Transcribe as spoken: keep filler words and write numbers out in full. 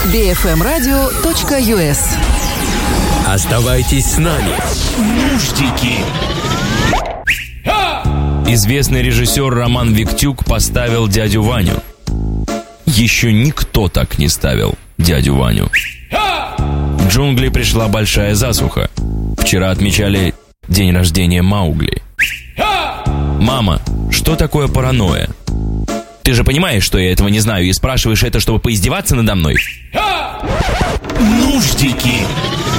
би эф эм радио точка ю эс. Оставайтесь с нами. Нуждики. Известный режиссер Роман Виктюк поставил дядю Ваню. Еще никто так не ставил дядю Ваню. В джунгли пришла большая засуха. Вчера отмечали день рождения Маугли. Мама, что такое паранойя? Ты же понимаешь, что я этого не знаю, и спрашиваешь это, чтобы поиздеваться надо мной? Нуждики.